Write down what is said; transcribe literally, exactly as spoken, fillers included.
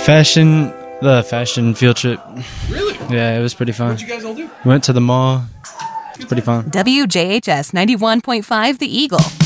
Fashion, the fashion field trip. Really? Yeah, it was pretty fun. What'd you guys all do? We went to the mall. It's pretty fun. W J H S ninety-one point five The Eagle.